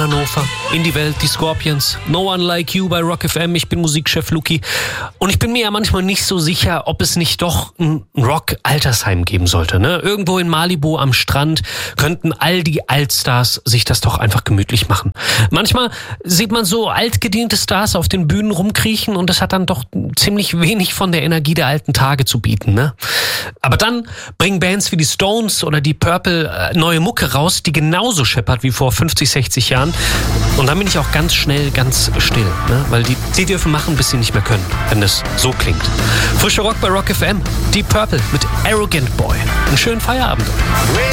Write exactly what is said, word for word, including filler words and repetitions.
Hannover, in die Welt, die Scorpions. No One Like You bei Rock F M. Ich bin Musikchef Luki. Und ich bin mir ja manchmal nicht so sicher, ob es nicht doch ein Rock-Altersheim geben sollte. Ne? Irgendwo in Malibu am Strand könnten all die Altstars sich das doch einfach gemütlich machen. Manchmal sieht man so altgediente Stars auf den Bühnen rumkriechen und das hat dann doch ziemlich wenig von der Energie der alten Tage zu bieten. Ne? Aber dann bringen Bands wie die Stones oder die Purple äh, neue Mucke raus, die genauso scheppert wie vor fünfzig, sechzig Jahren. Und dann bin ich auch ganz schnell ganz still, ne? Weil die, die dürfen machen, bis sie nicht mehr können, wenn das so klingt. Frischer Rock bei Rock F M, Deep Purple mit Arrogant Boy. Einen schönen Feierabend.